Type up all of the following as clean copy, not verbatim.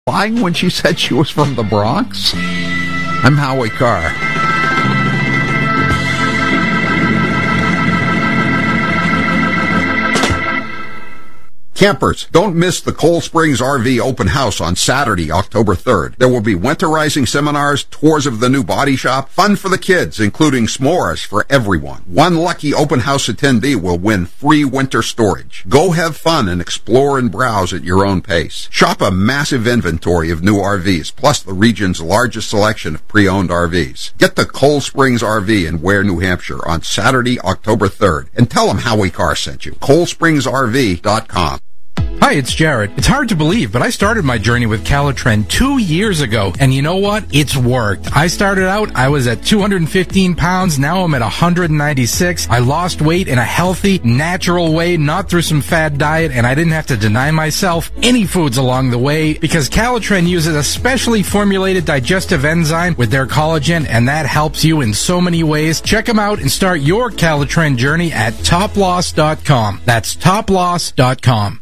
lying when she said she was from the Bronx? I'm Howie Carr. Campers, don't miss the Cold Springs RV Open House on Saturday, October 3rd. There will be winterizing seminars, tours of the new body shop, fun for the kids, including s'mores for everyone. One lucky open house attendee will win free winter storage. Go have fun and explore and browse at your own pace. Shop a massive inventory of new RVs, plus the region's largest selection of pre-owned RVs. Get to Cold Springs RV in Ware, New Hampshire on Saturday, October 3rd, and tell them Howie Carr sent you. ColdSpringsRV.com. Hi, it's Jared. It's hard to believe, but I started my journey with Calitren 2 years ago, and you know what? It's worked. I started out, I was at 215 pounds, now I'm at 196. I lost weight in a healthy, natural way, not through some fad diet, and I didn't have to deny myself any foods along the way, because Calitren uses a specially formulated digestive enzyme with their collagen, and that helps you in so many ways. Check them out and start your Calitren journey at toploss.com. That's toploss.com.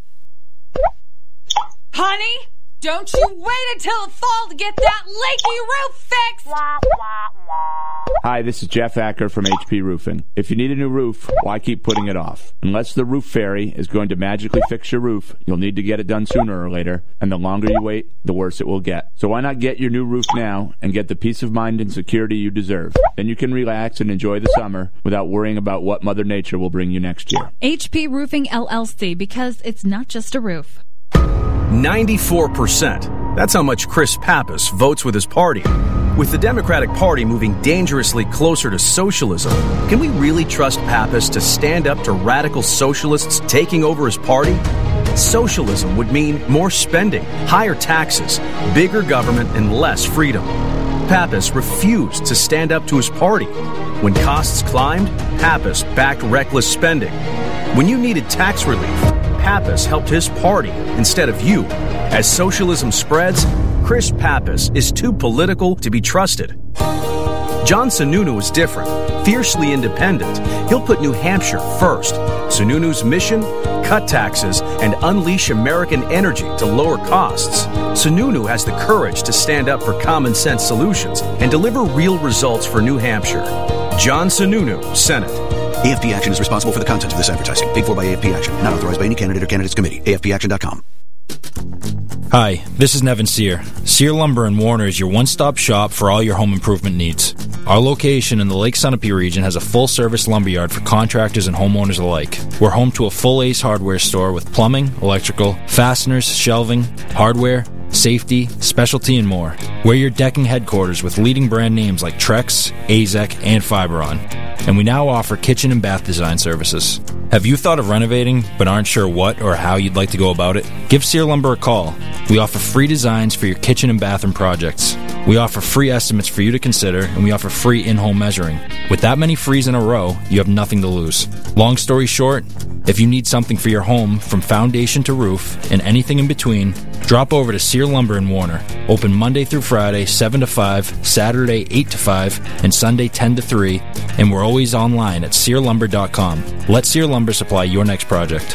Honey, don't you wait until the fall to get that leaky roof fixed! Hi, this is Jeff Acker from HP Roofing. If you need a new roof, why keep putting it off? Unless the roof fairy is going to magically fix your roof, you'll need to get it done sooner or later, and the longer you wait, the worse it will get. So why not get your new roof now and get the peace of mind and security you deserve? Then you can relax and enjoy the summer without worrying about what Mother Nature will bring you next year. HP Roofing LLC, because it's not just a roof. 94%. That's how much Chris Pappas votes with his party. With the Democratic Party moving dangerously closer to socialism, can we really trust Pappas to stand up to radical socialists taking over his party? Socialism would mean more spending, higher taxes, bigger government, and less freedom. Pappas refused to stand up to his party. When costs climbed, Pappas backed reckless spending. When you needed tax relief, Pappas helped his party instead of you. As socialism spreads, Chris Pappas is too political to be trusted. John Sununu is different, fiercely independent. He'll put New Hampshire first. Sununu's mission? Cut taxes and unleash American energy to lower costs. Sununu has the courage to stand up for common sense solutions and deliver real results for New Hampshire. John Sununu, Senate. AFP Action is responsible for the content of this advertising. Paid for by AFP Action. Not authorized by any candidate or candidates committee. AFPAction.com. Hi, this is Nevin Sear. Sear Lumber in Warner is your one-stop shop for all your home improvement needs. Our location in the Lake Sunapee region has a full-service lumberyard for contractors and homeowners alike. We're home to a full Ace Hardware store with plumbing, electrical, fasteners, shelving, hardware, safety, specialty, and more. We're your decking headquarters with leading brand names like Trex, AZEK, and Fiberon. And we now offer kitchen and bath design services. Have you thought of renovating but aren't sure what or how you'd like to go about it? Give Sear Lumber a call. We offer free designs for your kitchen and bathroom projects. We offer free estimates for you to consider, and we offer free in-home measuring. With that many frees in a row, you have nothing to lose. Long story short, if you need something for your home, from foundation to roof, and anything in between, drop over to Sear Lumber in Warner. Open Monday through Friday, 7 to 5, Saturday, 8 to 5, and Sunday, 10 to 3, and we're always online at SearLumber.com. Let Sear Lumber supply your next project.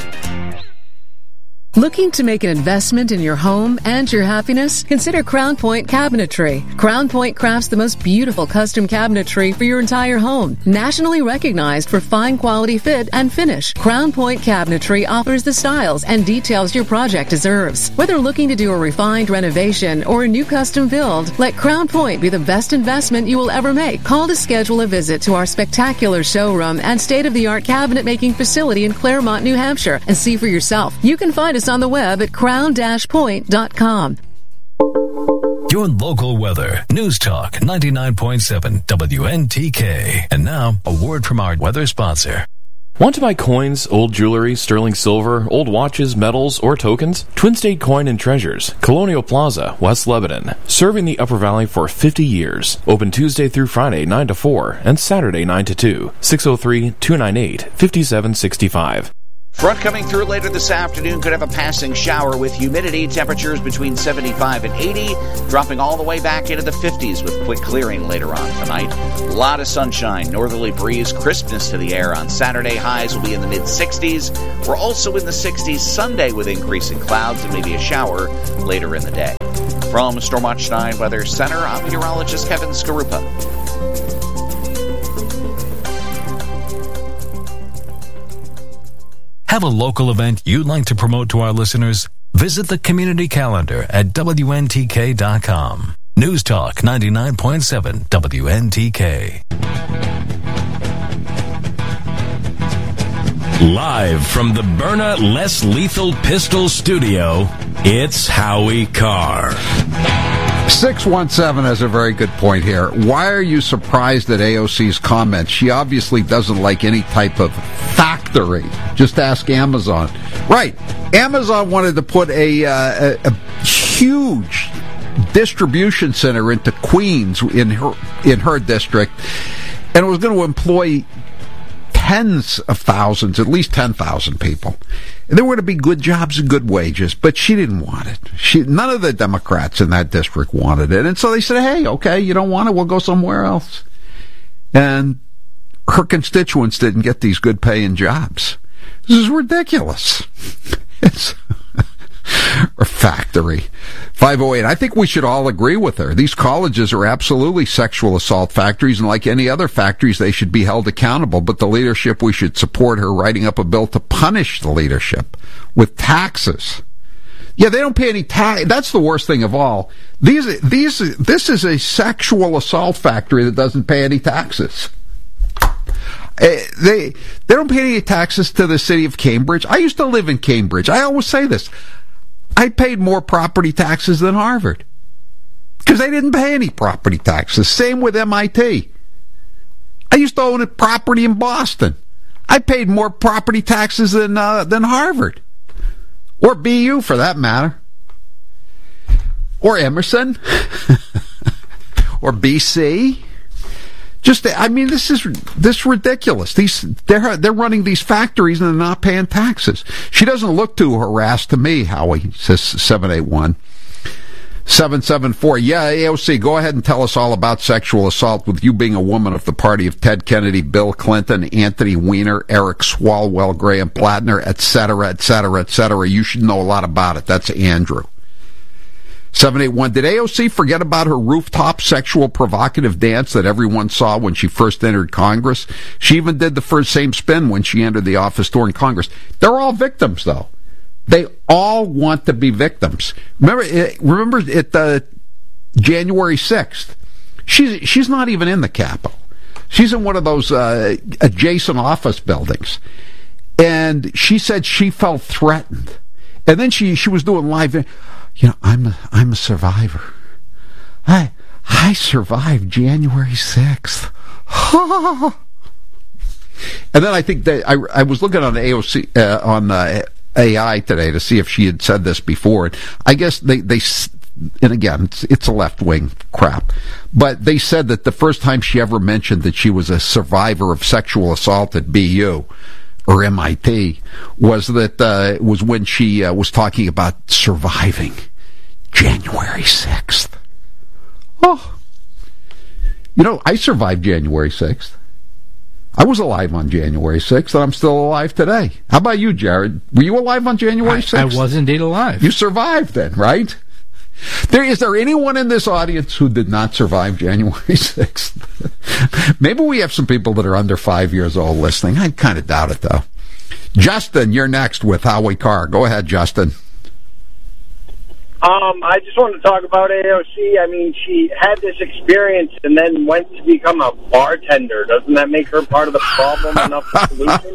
Looking to make an investment in your home and your happiness? Consider Crown Point Cabinetry. Crown Point crafts the most beautiful custom cabinetry for your entire home. Nationally recognized for fine quality fit and finish, Crown Point Cabinetry offers the styles and details your project deserves. Whether looking to do a refined renovation or a new custom build, let Crown Point be the best investment you will ever make. Call to schedule a visit to our spectacular showroom and state-of-the-art cabinet making facility in Claremont, New Hampshire, and see for yourself. You can find us on the web at crown-point.com. Your local weather. News Talk 99.7 WNTK. And now, a word from our weather sponsor. Want to buy coins, old jewelry, sterling silver, old watches, medals, or tokens? Twin State Coin and Treasures, Colonial Plaza, West Lebanon. Serving the Upper Valley for 50 years. Open Tuesday through Friday 9 to 4 and Saturday 9 to 2. 603-298-5765. Front coming through later this afternoon could have a passing shower with humidity. Temperatures between 75 and 80, dropping all the way back into the 50s with quick clearing later on tonight. A lot of sunshine, northerly breeze, crispness to the air on Saturday. Highs will be in the mid-60s. We're also in the 60s Sunday with increasing clouds and maybe a shower later in the day. From Stormwatch 9 Weather Center, I'm meteorologist Kevin Skarupa. Have a local event you'd like to promote to our listeners? Visit the community calendar at WNTK.com. News Talk 99.7 WNTK. Live from the Byrna Less Lethal Pistol Studio, it's Howie Carr. 617 has a very good point here. Why are you surprised at AOC's comments? She obviously doesn't like any type of factory. Just ask Amazon. Right. Amazon wanted to put a huge distribution center into Queens in her district, and it was going to employ tens of thousands, at least 10,000 people. And there were to be good jobs and good wages, but she didn't want it. None of the Democrats in that district wanted it. And so they said, hey, okay, you don't want it, we'll go somewhere else. And her constituents didn't get these good paying jobs. This is ridiculous. It's a factory. 508. I think we should all agree with her. These colleges are absolutely sexual assault factories, and like any other factories, they should be held accountable. But the leadership, we should support her writing up a bill to punish the leadership with taxes. Yeah, they don't pay any tax. That's the worst thing of all. This is a sexual assault factory that doesn't pay any taxes. They don't pay any taxes to the city of Cambridge. I used to live in Cambridge. I always say this. I paid more property taxes than Harvard because they didn't pay any property taxes. Same with MIT. I used to own a property in Boston. I paid more property taxes than Harvard, or BU for that matter, or Emerson, or BC. This is ridiculous. They're running these factories and they're not paying taxes. She doesn't look too harassed to me, Howie, says 781. 774. Yeah, AOC, go ahead and tell us all about sexual assault with you being a woman of the party of Ted Kennedy, Bill Clinton, Anthony Weiner, Eric Swalwell, Graham Plattner, etc., etc., etc. You should know a lot about it. That's Andrew. 781. Did AOC forget about her rooftop sexual provocative dance that everyone saw when she first entered Congress? She even did the same spin when she entered the office door in Congress. They're all victims, though. They all want to be victims. Remember at January 6th, she's not even in the Capitol. She's in one of those adjacent office buildings. And she said she felt threatened. And then she was doing live. I'm a survivor. I survived January 6th. And then I think that I was looking on AOC on AI today to see if she had said this before. And I guess they and again it's a left wing crap, but they said that the first time she ever mentioned that she was a survivor of sexual assault at BU or MIT was when she was talking about surviving January 6th. Oh, I survived January 6th. I was alive on January 6th, and I'm still alive today. How about you, Jared? Were you alive on January 6th? I was indeed alive. You survived then, right? Is there anyone in this audience who did not survive January 6th? Maybe we have some people that are under 5 years old listening. I kind of doubt it, though. Justin, you're next with Howie Carr. Go ahead, Justin. I just wanted to talk about AOC. I mean, she had this experience and then went to become a bartender. Doesn't that make her part of the problem and not the solution?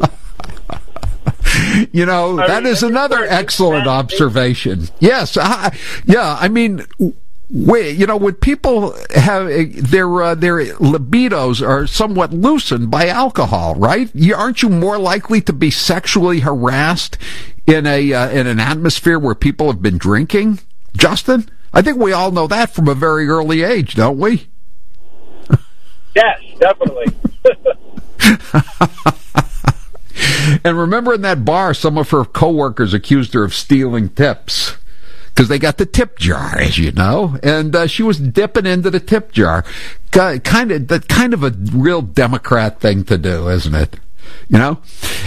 That is another excellent observation. Yes. I mean, when people have their libidos are somewhat loosened by alcohol, right? Aren't you more likely to be sexually harassed in an atmosphere where people have been drinking? Justin, I think we all know that from a very early age, don't we? Yes, definitely. And remember in that bar, some of her coworkers accused her of stealing tips. Because they got the tip jar, as you know, and she was dipping into the tip jar. Kind of a real Democrat thing to do, isn't it? You know?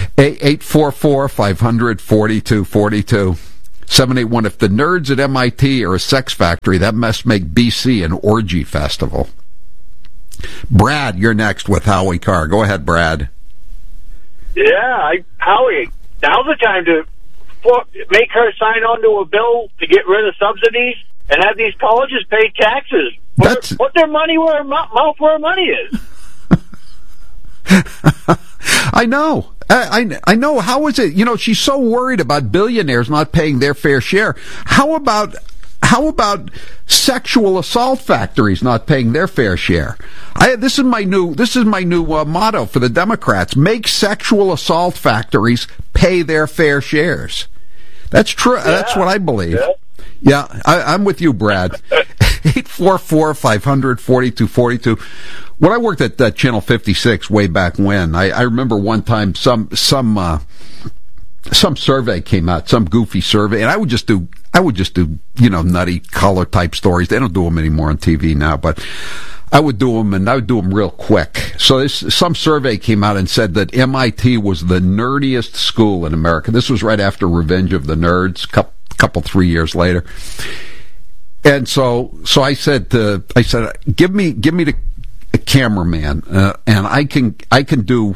844-500-4242. 781, if the nerds at MIT are a sex factory, that must make BC an orgy festival. Brad, you're next with Howie Carr. Go ahead, Brad. Yeah, Howie, now's the time to make her sign on to a bill to get rid of subsidies and have these colleges pay taxes. Put their money where her mouth where her money is. I know. I know. How is it? You know, she's so worried about billionaires not paying their fair share. How about sexual assault factories not paying their fair share? This is my new motto for the Democrats: make sexual assault factories pay their fair shares. That's true. Yeah. That's what I believe. Yeah, I'm with you, Brad. 844-500-4242. When I worked at Channel 56 way back when, I remember one time some survey came out, some goofy survey, and I would just do nutty color type stories. They don't do them anymore on TV now, but I would do them, and I would do them real quick. So some survey came out and said that MIT was the nerdiest school in America. This was right after Revenge of the Nerds, couple 3 years later. And so I said, give me the cameraman, and I can do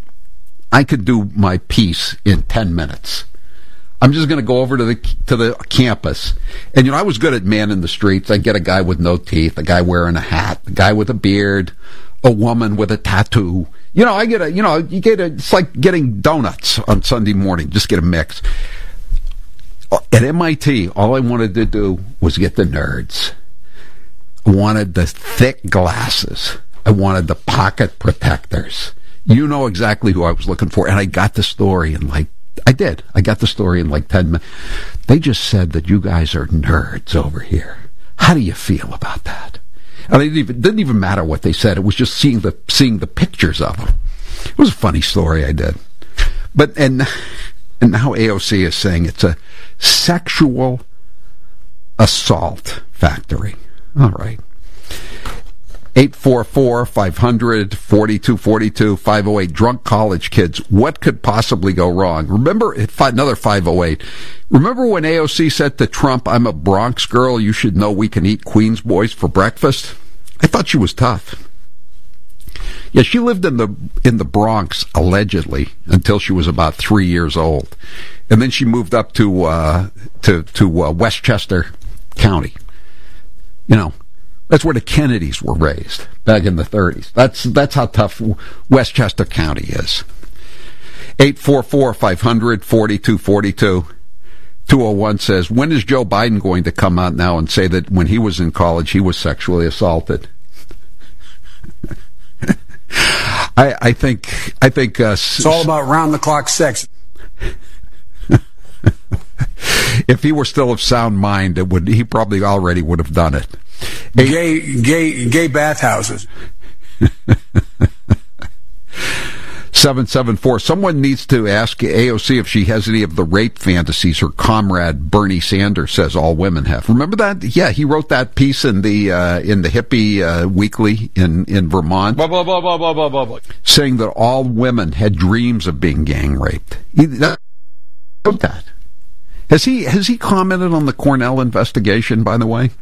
my piece in 10 minutes. I'm just going to go over to the campus, and I was good at man in the streets. I get a guy with no teeth, a guy wearing a hat, a guy with a beard, a woman with a tattoo. It's like getting donuts on Sunday morning. Just get a mix. At MIT, all I wanted to do was get the nerds. I wanted the thick glasses. I wanted the pocket protectors. You know exactly who I was looking for, and I got the story in I got the story in 10 minutes. They just said that you guys are nerds over here. How do you feel about that? And it didn't even matter what they said. It was just seeing the pictures of them. It was a funny story I did. But and now AOC is saying it's a sexual assault factory. All right. 844-500-4242, 508, drunk college kids. What could possibly go wrong? Remember, another 508. Remember when AOC said to Trump, I'm a Bronx girl, you should know we can eat Queens boys for breakfast? I thought she was tough. Yeah, she lived in the Bronx, allegedly, until she was about 3 years old. And then she moved up to Westchester County. That's where the Kennedys were raised back in the 30s. That's how tough Westchester County is. 844-500-4242. 201 says, when is Joe Biden going to come out now and say that when he was in college he was sexually assaulted? I think it's all about round-the-clock sex. If he were still of sound mind, he probably already would have done it. Gay bathhouses. 774. Someone needs to ask AOC if she has any of the rape fantasies her comrade Bernie Sanders says all women have. Remember that? Yeah, he wrote that piece in the Hippie Weekly in Vermont. Blah, blah, blah, blah, blah, blah, blah, blah. Saying that all women had dreams of being gang raped. He wrote that. Has he commented on the Cornell investigation, by the way?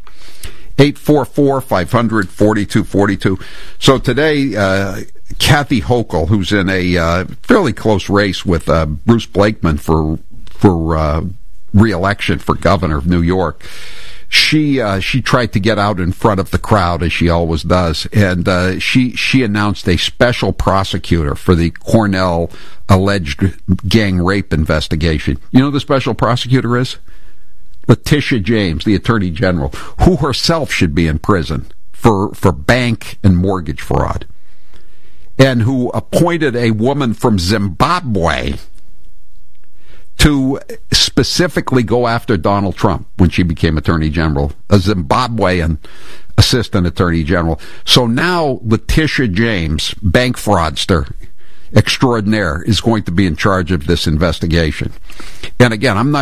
844-500-4242. So today, Kathy Hochul, who's in a fairly close race with Bruce Blakeman for re-election for governor of New York, she tried to get out in front of the crowd, as she always does, and she announced a special prosecutor for the Cornell alleged gang rape investigation. You know who the special prosecutor is? Letitia James, the Attorney General, who herself should be in prison for bank and mortgage fraud, and who appointed a woman from Zimbabwe to specifically go after Donald Trump when she became Attorney General, a Zimbabwean Assistant Attorney General. So now Letitia James, bank fraudster, extraordinaire is going to be in charge of this investigation. And again, I'm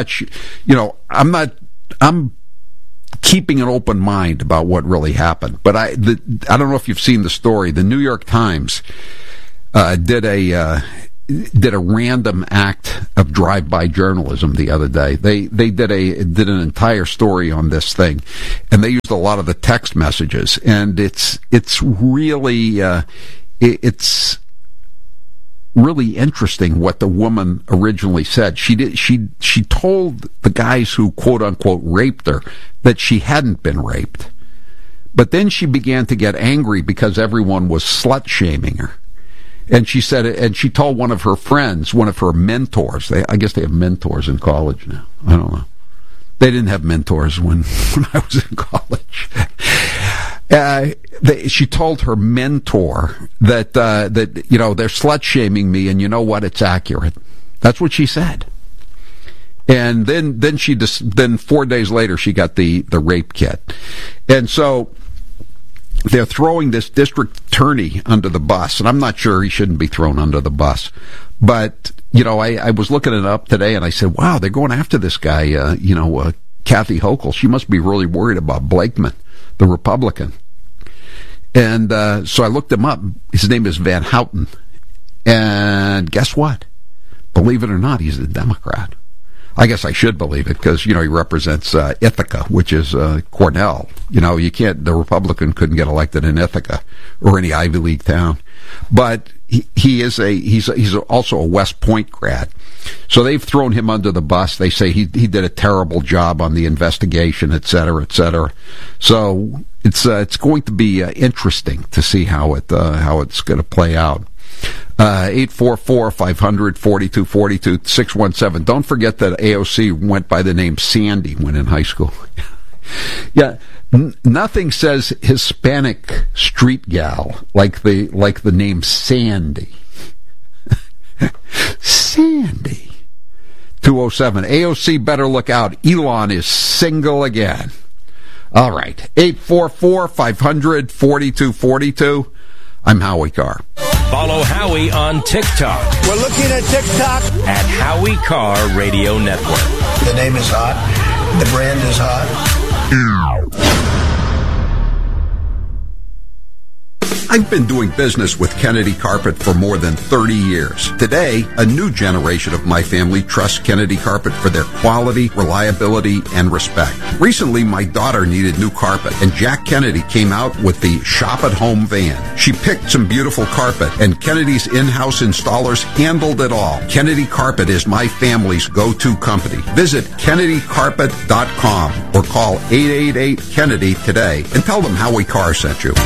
keeping an open mind about what really happened. But I don't know if you've seen the story. The New York Times did a random act of drive-by journalism the other day. They did an entire story on this thing, and they used a lot of the text messages. And it's really it's really interesting what the woman originally said. She told the guys who quote unquote raped her that she hadn't been raped, but then she began to get angry because everyone was slut shaming her. And she said, and she told one of her friends, one of her mentors. I guess they have mentors in college now. I don't know. They didn't have mentors when I was in college. She told her mentor that they're slut shaming me, and you know what? It's accurate. That's what she said. And then 4 days later she got the rape kit, and so they're throwing this district attorney under the bus, and I'm not sure he shouldn't be thrown under the bus. But, I was looking it up today, and I said, wow, they're going after this guy, Kathy Hochul. She must be really worried about Blakeman, the Republican. And so I looked him up. His name is Van Houten. And guess what? Believe it or not, he's a Democrat. I guess I should believe it because, he represents Ithaca, which is Cornell. The Republican couldn't get elected in Ithaca or any Ivy League town. But he's also a West Point grad. So they've thrown him under the bus. They say he did a terrible job on the investigation, et cetera, et cetera. So it's going to be interesting to see how it's going to play out. 844-500-4242, 617. Don't forget that AOC went by the name Sandy when in high school. Yeah, nothing says Hispanic street gal like the name Sandy. Sandy. 207. AOC better look out. Elon is single again. All right. 844-500-4242. I'm Howie Carr. Follow Howie on TikTok. We're looking at TikTok. At Howie Carr Radio Network. The name is hot. The brand is hot. I've been doing business with Kennedy Carpet for more than 30 years. Today, a new generation of my family trusts Kennedy Carpet for their quality, reliability, and respect. Recently, my daughter needed new carpet, and Jack Kennedy came out with the Shop at Home van. She picked some beautiful carpet, and Kennedy's in-house installers handled it all. Kennedy Carpet is my family's go-to company. Visit KennedyCarpet.com or call 888-KENNEDY today and tell them Howie Carr sent you.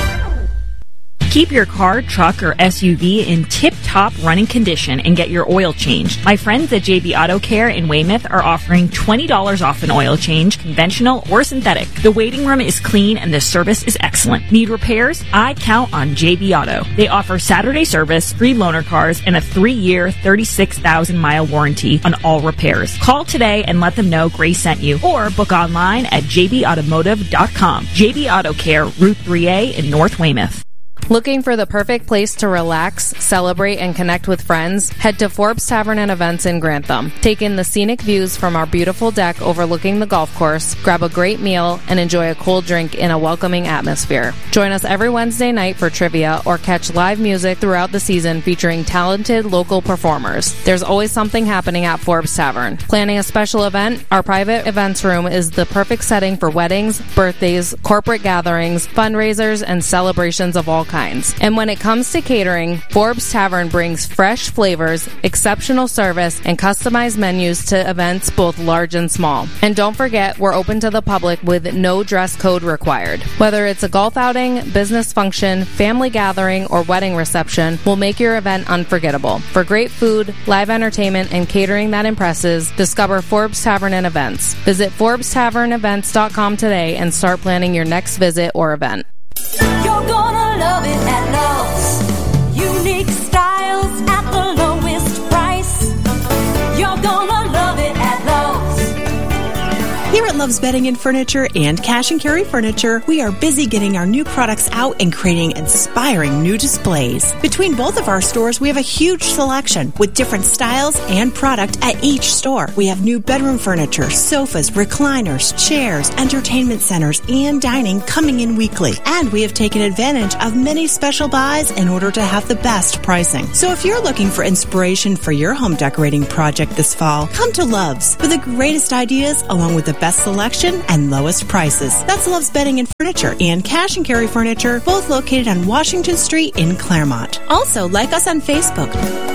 Keep your car, truck, or SUV in tip-top running condition and get your oil changed. My friends at JB Auto Care in Weymouth are offering $20 off an oil change, conventional or synthetic. The waiting room is clean and the service is excellent. Need repairs? I count on JB Auto. They offer Saturday service, free loaner cars, and a 3-year, 36,000-mile warranty on all repairs. Call today and let them know Grace sent you, or book online at jbautomotive.com. JB Auto Care, Route 3A in North Weymouth. Looking for the perfect place to relax, celebrate, and connect with friends? Head to Forbes Tavern and Events in Grantham. Take in the scenic views from our beautiful deck overlooking the golf course, grab a great meal, and enjoy a cold drink in a welcoming atmosphere. Join us every Wednesday night for trivia or catch live music throughout the season featuring talented local performers. There's always something happening at Forbes Tavern. Planning a special event? Our private events room is the perfect setting for weddings, birthdays, corporate gatherings, fundraisers, and celebrations of all kinds. And when it comes to catering, Forbes Tavern brings fresh flavors, exceptional service, and customized menus to events both large and small. And don't forget, we're open to the public with no dress code required. Whether it's a golf outing, business function, family gathering, or wedding reception, we'll make your event unforgettable. For great food, live entertainment, and catering that impresses, discover Forbes Tavern and Events. Visit ForbesTavernEvents.com today and start planning your next visit or event. You're gonna love it at Lowe's. Unique styles at the lowest price. You're gonna love it at Lowe's. Here at At Love's Bedding and Furniture and Cash and Carry Furniture, we are busy getting our new products out and creating inspiring new displays. Between both of our stores, we have a huge selection with different styles and product at each store. We have new bedroom furniture, sofas, recliners, chairs, entertainment centers, and dining coming in weekly. And we have taken advantage of many special buys in order to have the best pricing. So if you're looking for inspiration for your home decorating project this fall, come to Love's for the greatest ideas along with the best selection and lowest prices. That's Love's Bedding and Furniture and Cash and Carry Furniture, both located on Washington Street in Claremont. Also, like us on Facebook.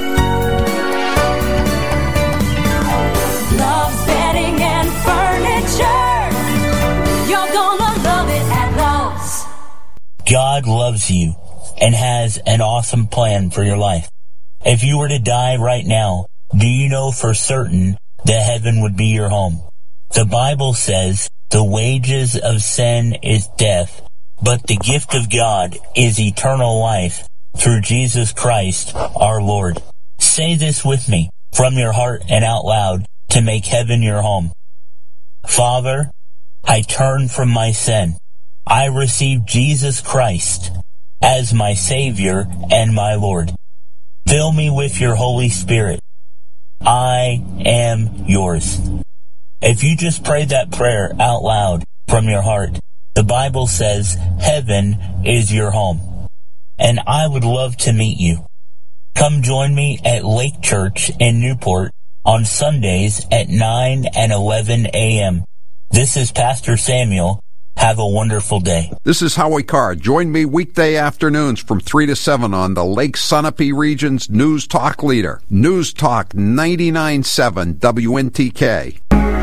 Love's Bedding and Furniture. You're gonna love it at Love's. God loves you and has an awesome plan for your life. If you were to die right now, do you know for certain that heaven would be your home? The Bible says the wages of sin is death, but the gift of God is eternal life through Jesus Christ our Lord. Say this with me from your heart and out loud to make heaven your home. Father, I turn from my sin. I receive Jesus Christ as my Savior and my Lord. Fill me with your Holy Spirit. I am yours. If you just prayed that prayer out loud from your heart, the Bible says heaven is your home. And I would love to meet you. Come join me at Lake Church in Newport on Sundays at 9 and 11 a.m. This is Pastor Samuel. Have a wonderful day. This is Howie Carr. Join me weekday afternoons from 3 to 7 on the Lake Sunapee region's News Talk leader. News Talk 99.7 WNTK.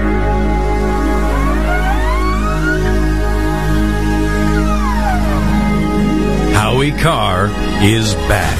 Howie Carr is back.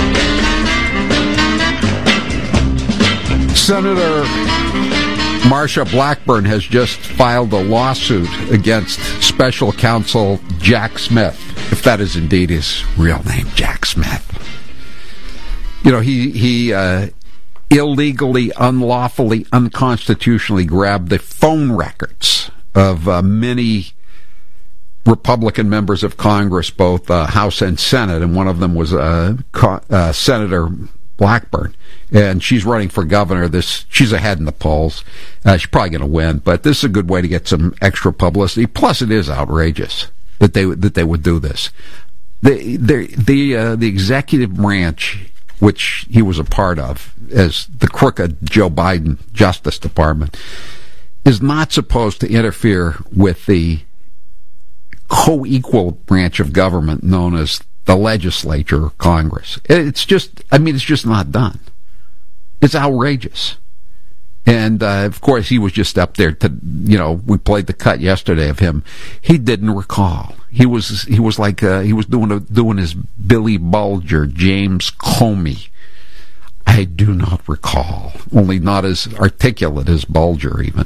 Senator Marsha Blackburn has just filed a lawsuit against special counsel Jack Smith, if that is indeed his real name, Jack Smith. You know, he illegally, unlawfully, unconstitutionally grabbed the phone records of many Republican members of Congress, both House and Senate, and one of them was Senator Blackburn, and she's running for governor. She's ahead in the polls. She's probably going to win, but this is a good way to get some extra publicity. Plus, it is outrageous that they would do this. The executive branch, which he was a part of, as the crooked Joe Biden Justice Department, is not supposed to interfere with the co-equal branch of government known as the legislature or Congress. It's just not done. It's outrageous. And, of course, he was just up there we played the cut yesterday of him. He didn't recall. He was like, he was doing his Billy Bulger, James Comey. I do not recall. Only not as articulate as Bulger, even.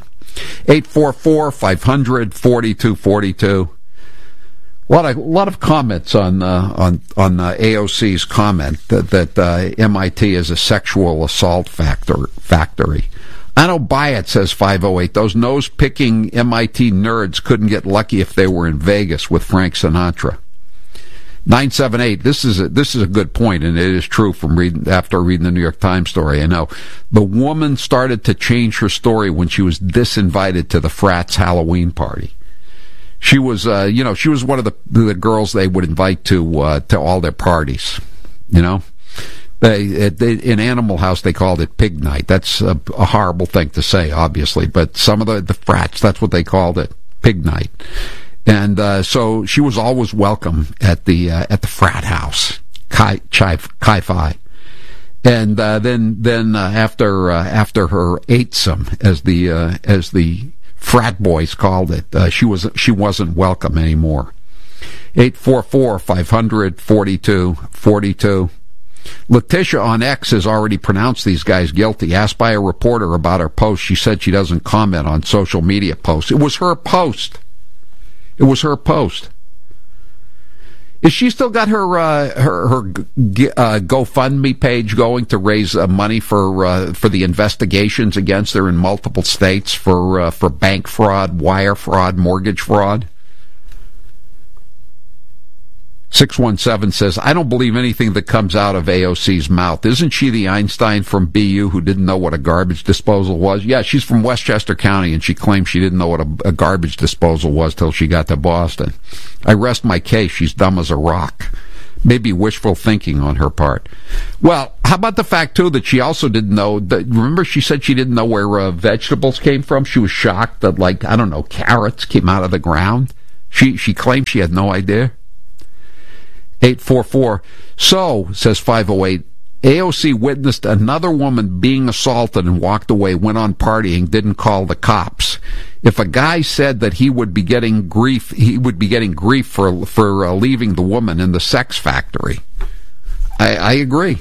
844-500-4242. A lot of comments on AOC's comment that MIT is a sexual assault factory. I don't buy it, says 508. Those nose-picking MIT nerds couldn't get lucky if they were in Vegas with Frank Sinatra. 978. This is a good point, and it is true after reading the New York Times story. I know the woman started to change her story when she was disinvited to the frats' Halloween party. She was, she was one of the girls they would invite to all their parties. You know, in Animal House they called it Pig Night. That's a horrible thing to say, obviously, but some of the frats, that's what they called it, Pig Night. And so she was always welcome at the frat house, Chi Phi. And then after her eightsome, as the frat boys called it, she wasn't welcome anymore. 844-500-4242. Letitia on X has already pronounced these guys guilty. Asked by a reporter about her post, she said she doesn't comment on social media posts. It was her post. Is she still got her GoFundMe page going to raise money for the investigations against her in multiple states for bank fraud, wire fraud, mortgage fraud? 617 says, I don't believe anything that comes out of AOC's mouth. Isn't she the Einstein from BU who didn't know what a garbage disposal was? Yeah, she's from Westchester County, and she claims she didn't know what a garbage disposal was till she got to Boston. I rest my case. She's dumb as a rock. Maybe wishful thinking on her part. Well, how about the fact, too, that she also didn't know, remember she said she didn't know where vegetables came from? She was shocked that, carrots came out of the ground. She claimed she had no idea. 844. So, says 508, AOC witnessed another woman being assaulted and walked away, went on partying, didn't call the cops. If a guy said that he would be getting grief, for leaving the woman in the sex factory. I agree.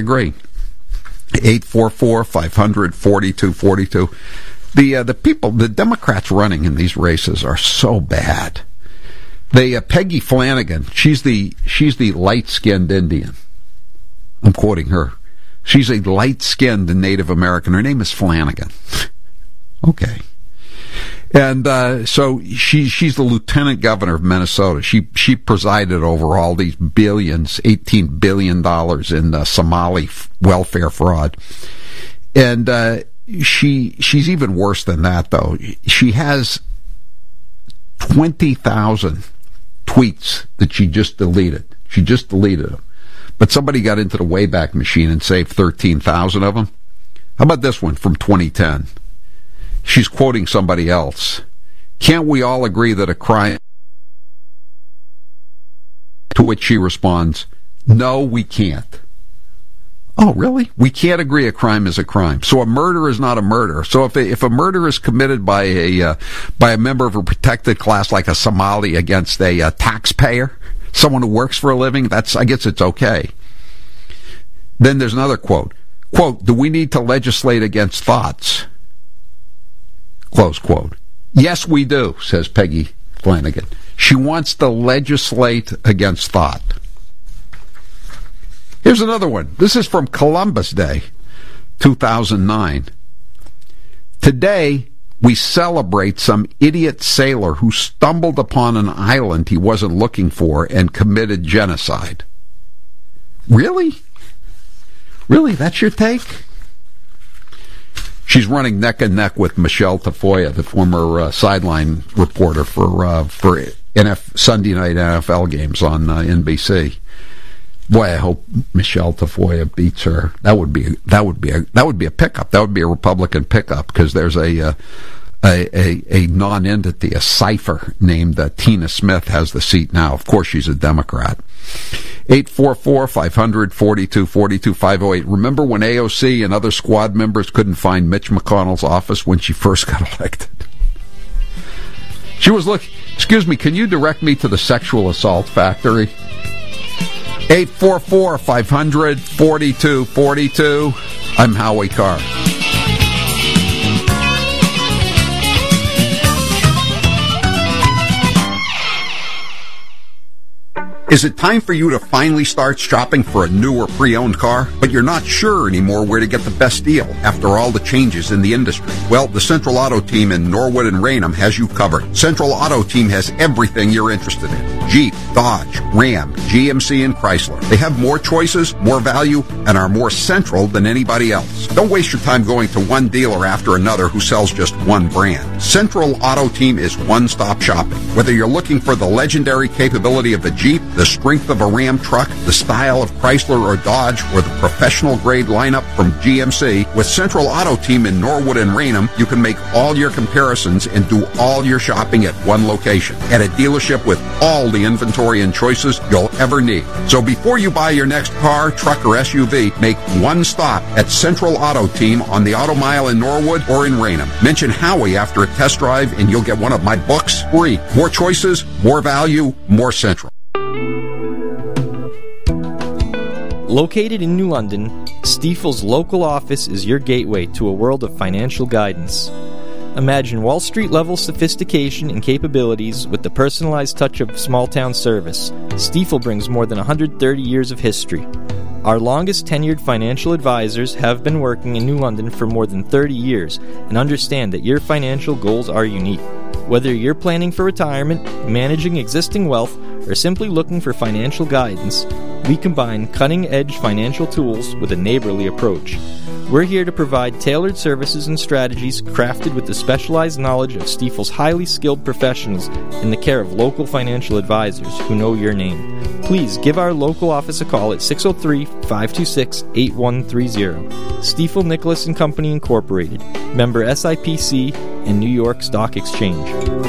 844-500-4242. The people, the Democrats running in these races are so bad. Peggy Flanagan, she's the light-skinned Indian. I'm quoting her. She's a light-skinned Native American. Her name is Flanagan. Okay. And so she's the lieutenant governor of Minnesota. She presided over all these billions, $18 billion in Somali welfare fraud. And she's even worse than that, though. She has 20,000 tweets that she just deleted. She just deleted them. But somebody got into the Wayback Machine and saved 13,000 of them. How about this one from 2010? She's quoting somebody else. Can't we all agree that a crime... To which she responds, no, we can't. Oh, really? We can't agree a crime is a crime. So a murder is not a murder. So if a murder is committed by a member of a protected class like a Somali against a taxpayer, someone who works for a living, I guess it's okay. Then there's another quote. Quote, do we need to legislate against thoughts? Close quote. Yes, we do, says Peggy Flanagan. She wants to legislate against thought. Here's another one. This is from Columbus Day, 2009. Today, we celebrate some idiot sailor who stumbled upon an island he wasn't looking for and committed genocide. Really? Really? That's your take? She's running neck and neck with Michelle Tafoya, the former sideline reporter for Sunday night NFL games on NBC. Boy, I hope Michelle Tafoya beats her. That would be a pickup. That would be a Republican pickup because there's a non-entity, a cipher named Tina Smith has the seat now. Of course, she's a Democrat. 844-500-4242, 508. Remember when AOC and other squad members couldn't find Mitch McConnell's office when she first got elected? She was excuse me, can you direct me to the sexual assault factory? 844-500-4242. I'm Howie Carr. Is it time for you to finally start shopping for a new or pre-owned car, but you're not sure anymore where to get the best deal after all the changes in the industry? Well, the Central Auto Team in Norwood and Raynham has you covered. Central Auto Team has everything you're interested in. Jeep, Dodge, Ram, GMC, and Chrysler. They have more choices, more value, and are more central than anybody else. Don't waste your time going to one dealer after another who sells just one brand. Central Auto Team is one-stop shopping. Whether you're looking for the legendary capability of the Jeep, the strength of a Ram truck, the style of Chrysler or Dodge, or the professional-grade lineup from GMC, with Central Auto Team in Norwood and Raynham, you can make all your comparisons and do all your shopping at one location, at a dealership with all the inventory and choices you'll ever need. So before you buy your next car, truck, or SUV, make one stop at Central Auto Team on the Auto Mile in Norwood or in Raynham. Mention Howie after a test drive and you'll get one of my books free. More choices, more value, more Central. Located in New London, Stifel's local office is your gateway to a world of financial guidance. Imagine Wall Street-level sophistication and capabilities with the personalized touch of small-town service. Stifel brings more than 130 years of history. Our longest tenured financial advisors have been working in New London for more than 30 years and understand that your financial goals are unique. Whether you're planning for retirement, managing existing wealth, or simply looking for financial guidance, we combine cutting-edge financial tools with a neighborly approach. We're here to provide tailored services and strategies crafted with the specialized knowledge of Stifel's highly skilled professionals in the care of local financial advisors who know your name. Please give our local office a call at 603-526-8130. Stifel Nicholas & Company Incorporated, member SIPC and New York Stock Exchange.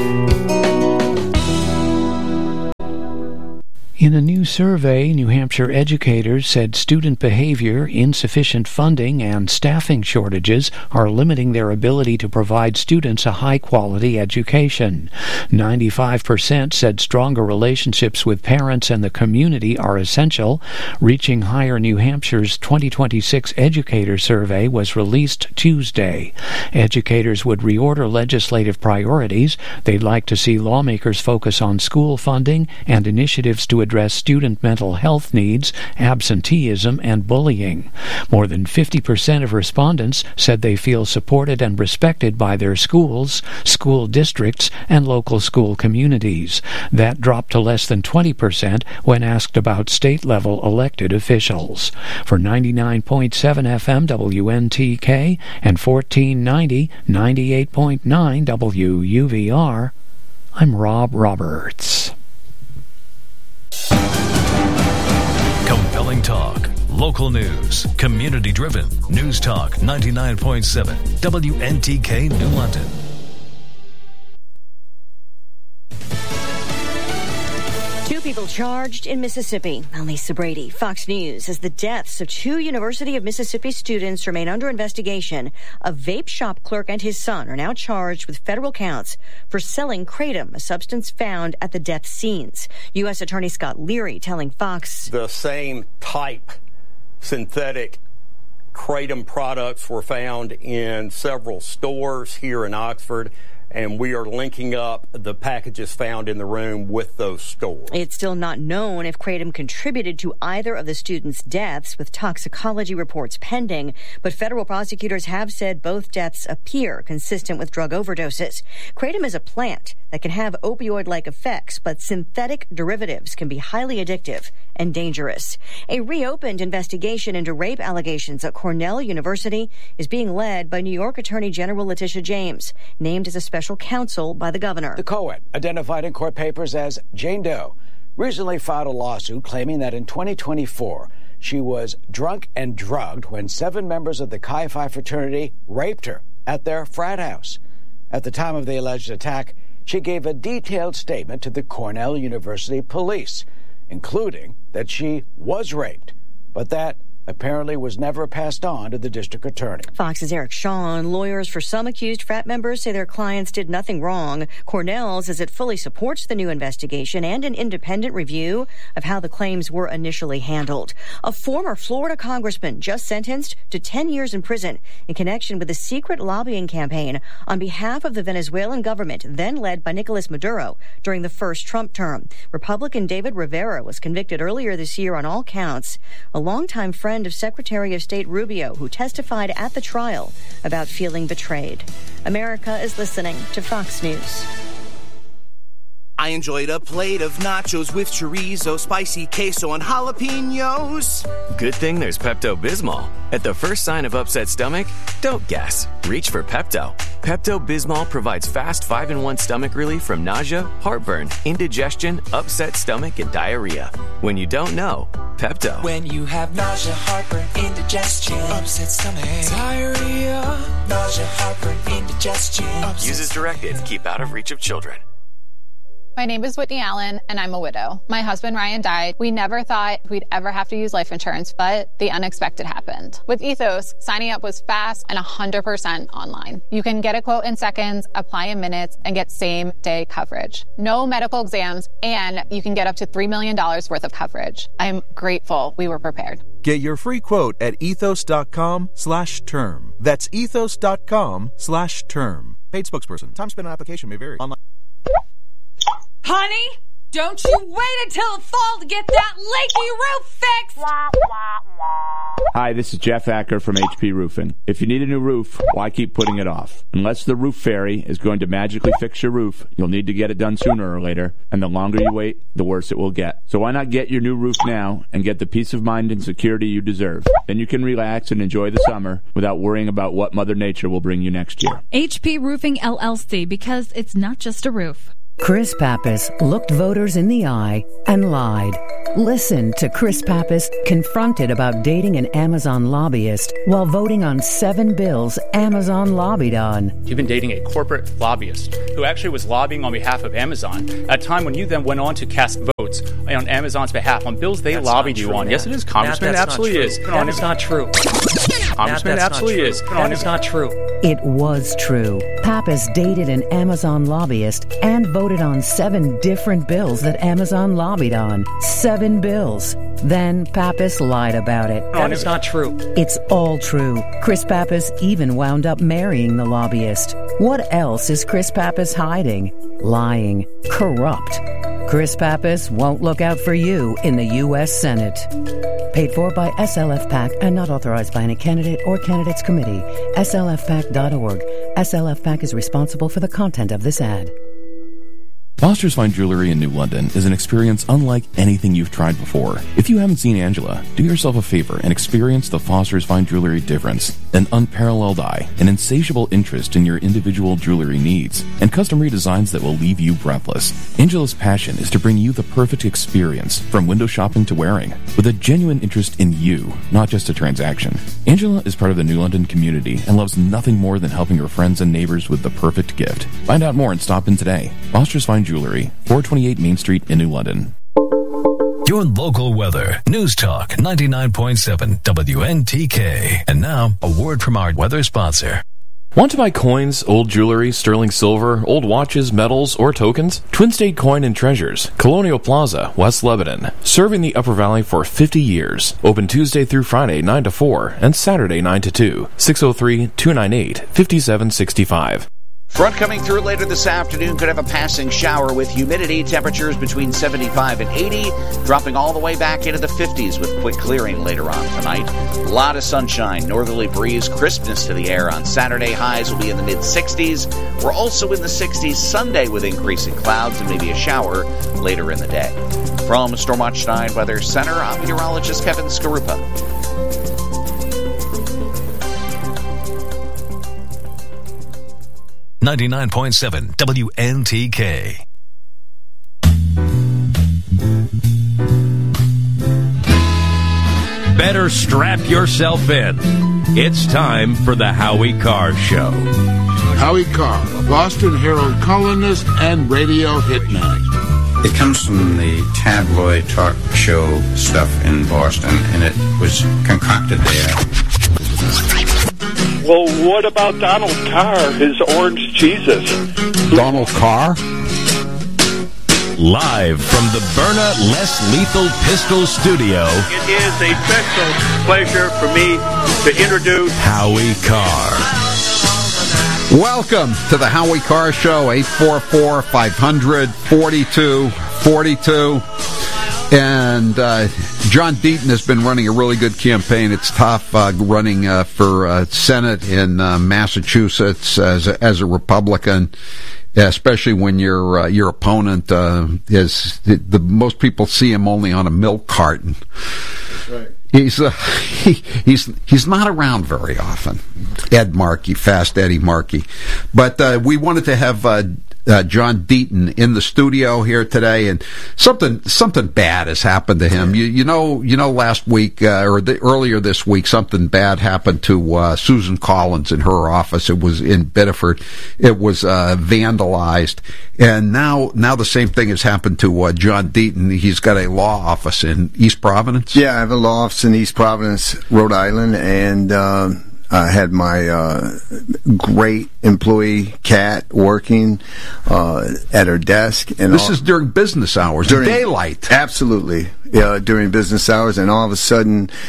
In a new survey, New Hampshire educators said student behavior, insufficient funding, and staffing shortages are limiting their ability to provide students a high-quality education. 95% said stronger relationships with parents and the community are essential. Reaching Higher New Hampshire's 2026 educator survey was released Tuesday. Educators would reorder legislative priorities. They'd like to see lawmakers focus on school funding and initiatives to address student mental health needs, absenteeism, and bullying. More than 50% of respondents said they feel supported and respected by their schools, school districts, and local school communities. That dropped to less than 20% when asked about state-level elected officials. For 99.7 FM WNTK and 1490 98.9 WUVR, I'm Rob Roberts. Compelling talk, local news, community-driven. News Talk 99.7 WNTK New London. Two people charged in Mississippi. I'm Lisa Brady, Fox News. As the deaths of two University of Mississippi students remain under investigation, a vape shop clerk and his son are now charged with federal counts for selling kratom, a substance found at the death scenes. U.S. Attorney Scott Leary telling Fox the same type synthetic kratom products were found in several stores here in Oxford, and we are linking up the packages found in the room with those stores. It's still not known if kratom contributed to either of the students' deaths, with toxicology reports pending, but federal prosecutors have said both deaths appear consistent with drug overdoses. Kratom is a plant that can have opioid-like effects, but synthetic derivatives can be highly addictive and dangerous. A reopened investigation into rape allegations at Cornell University is being led by New York Attorney General Letitia James, named as a special counsel by the governor. The co-ed, identified in court papers as Jane Doe, recently filed a lawsuit claiming that in 2024 she was drunk and drugged when 7 members of the Chi Phi fraternity raped her at their frat house. At the time of the alleged attack, she gave a detailed statement to the Cornell University police, including that she was raped, but that apparently was never passed on to the district attorney. Fox's Eric Shawn. Lawyers for some accused frat members say their clients did nothing wrong. Cornell says it fully supports the new investigation and an independent review of how the claims were initially handled. A former Florida congressman just sentenced to 10 years in prison in connection with a secret lobbying campaign on behalf of the Venezuelan government, then led by Nicolas Maduro during the first Trump term. Republican David Rivera was convicted earlier this year on all counts. A longtime friend of Secretary of State Rubio, who testified at the trial about feeling betrayed. America is listening to Fox News. I enjoyed a plate of nachos with chorizo, spicy queso, and jalapenos. Good thing there's Pepto-Bismol. At the first sign of upset stomach, don't guess. Reach for Pepto. Pepto-Bismol provides fast 5-in-1 stomach relief from nausea, heartburn, indigestion, upset stomach, and diarrhea. When you don't know, Pepto. When you have nausea, heartburn, indigestion, upset stomach, diarrhea, nausea, heartburn, indigestion. Use as directed. Keep out of reach of children. My name is Whitney Allen, and I'm a widow. My husband, Ryan, died. We never thought we'd ever have to use life insurance, but the unexpected happened. With Ethos, signing up was fast and 100% online. You can get a quote in seconds, apply in minutes, and get same-day coverage. No medical exams, and you can get up to $3 million worth of coverage. I'm grateful we were prepared. Get your free quote at ethos.com/term. That's ethos.com/term. Paid spokesperson. Time spent on application may vary. Online. Honey, don't you wait until the fall to get that leaky roof fixed! Hi, this is Jeff Acker from HP Roofing. If you need a new roof, why keep putting it off? Unless the roof fairy is going to magically fix your roof, you'll need to get it done sooner or later, and the longer you wait, the worse it will get. So why not get your new roof now and get the peace of mind and security you deserve? Then you can relax and enjoy the summer without worrying about what Mother Nature will bring you next year. HP Roofing LLC, because it's not just a roof. Chris Pappas looked voters in the eye and lied. Listen to Chris Pappas confronted about dating an Amazon lobbyist while voting on 7 bills Amazon lobbied on. You've been dating a corporate lobbyist who actually was lobbying on behalf of Amazon at a time when you then went on to cast votes on Amazon's behalf on bills they lobbied you on. Yes, it is, Congressman. It absolutely is. That is not true. Congressman, it absolutely is. That is not true. It was true. Pappas dated an Amazon lobbyist and voted on 7 different bills that Amazon lobbied on. 7 bills. Then Pappas lied about it. That is not true. It's all true. Chris Pappas even wound up marrying the lobbyist. What else is Chris Pappas hiding? Lying. Corrupt. Chris Pappas won't look out for you in the U.S. Senate. Paid for by SLF PAC and not authorized by any candidate or candidates committee. SLFPAC.org. SLF PAC is responsible for the content of this ad. Foster's Fine Jewelry in New London is an experience unlike anything you've tried before. If you haven't seen Angela, do yourself a favor and experience the Foster's Fine Jewelry difference. An unparalleled eye, an insatiable interest in your individual jewelry needs, and custom redesigns that will leave you breathless. Angela's passion is to bring you the perfect experience, from window shopping to wearing, with a genuine interest in you, not just a transaction. Angela is part of the New London community and loves nothing more than helping her friends and neighbors with the perfect gift. Find out more and stop in today. Foster's Fine Jewelry, 428 Main Street in New London. Your local weather. News Talk 99.7 WNTK. And now, a word from our weather sponsor. Want to buy coins, old jewelry, sterling silver, old watches, medals, or tokens? Twin State Coin and Treasures, Colonial Plaza, West Lebanon. Serving the Upper Valley for 50 years. Open Tuesday through Friday 9 to 4 and Saturday 9 to 2. 603-298-5765. Front coming through later this afternoon could have a passing shower with humidity. Temperatures between 75 and 80, dropping all the way back into the 50s with quick clearing later on tonight. A lot of sunshine, northerly breeze, crispness to the air on Saturday. Highs will be in the mid-60s. We're also in the 60s Sunday with increasing clouds and maybe a shower later in the day. From Stormwatch 9 Weather Center, I'm meteorologist Kevin Skarupa. 99.7 WNTK. Better strap yourself in. It's time for the Howie Carr Show. Howie Carr, a Boston Herald columnist and radio hitman. It comes from the tabloid talk show stuff in Boston, and it was concocted there. Well, what about Donald Carr, his orange cheeses? Donald Carr? Live from the Byrna Less Lethal Pistol Studio. It is a special pleasure for me to introduce Howie Carr. Welcome to the Howie Carr Show, 844-500-4242. And John Deaton has been running a really good campaign. It's tough running for Senate in Massachusetts as a Republican, especially when your opponent is most people see him only on a milk carton. That's right. He's not around very often. Ed Markey, Fast Eddie Markey, but we wanted to have John Deaton in the studio here today, and something bad has happened to him. You know, last week earlier this week, something bad happened to Susan Collins in her office. It was in Biddeford. It was vandalized, and now the same thing has happened to John Deaton. He's got a law office in East Providence. Yeah, I have a law office in East Providence, Rhode Island, and I had my great employee, Kat, working at her desk. And this is during business hours, during daylight. Absolutely. During business hours, and all of a sudden,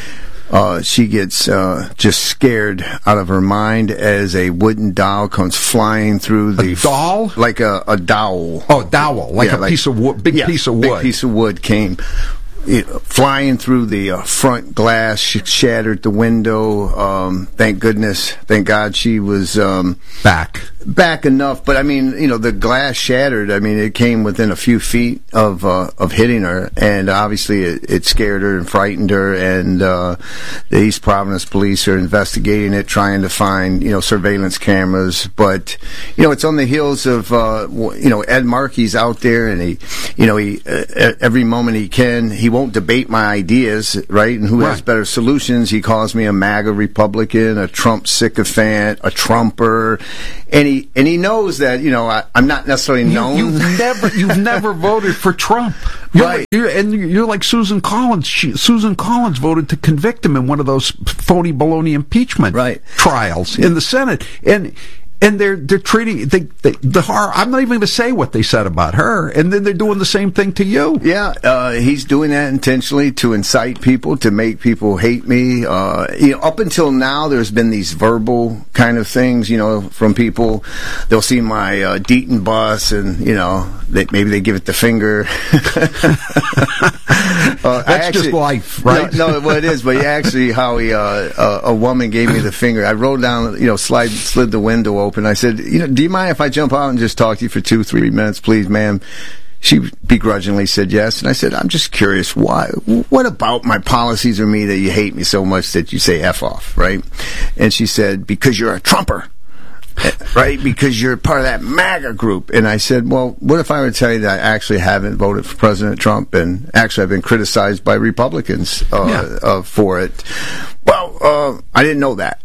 She gets just scared out of her mind as a wooden dowel comes flying through the... A doll? Like a dowel. Oh, dowel. Like a piece of wood, big piece of wood. Big piece of wood came flying through the front glass. She shattered the window. Thank goodness. Thank God she was... back enough, but I mean, the glass shattered. I mean, it came within a few feet of hitting her, and obviously it scared her and frightened her. And the East Providence police are investigating it, trying to find surveillance cameras. But it's on the heels of Ed Markey's out there, and he every moment he can, he won't debate my ideas, right? And who has better solutions? He calls me a MAGA Republican, a Trump sycophant, a Trumper, and he knows that I'm not necessarily known. You've never voted for Trump, you're like Susan Collins. Susan Collins voted to convict him in one of those phony baloney impeachment trials in the Senate, and they're treating the horror. I'm not even going to say what they said about her, and then they're doing the same thing to you. Yeah, he's doing that intentionally to incite people, to make people hate me. Up until now, there's been these verbal kind of things, from people. They'll see my Deaton bus, and maybe they give it the finger. That's just life, right? No, well, it is. But actually, Howie, a woman gave me the finger. I rolled down, slid the window open. I said, do you mind if I jump out and just talk to you for 2-3 minutes, please, ma'am? She begrudgingly said yes, and I said, I'm just curious, why? What about my policies or me that you hate me so much that you say F off, right? And she said, because you're a Trumper. Right, because you're part of that MAGA group. And I said, well, what if I were to tell you that I actually haven't voted for President Trump, and actually I've been criticized by Republicans for it? Well, I didn't know that.